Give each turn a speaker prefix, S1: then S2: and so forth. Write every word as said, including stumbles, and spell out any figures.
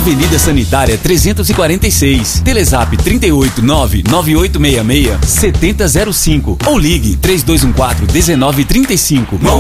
S1: Avenida Sanitária trezentos e quarenta e seis. Telezap trinta e oito, nove nove oito seis seis, sete zero zero cinco ou ligue três dois um quatro, um nove três cinco.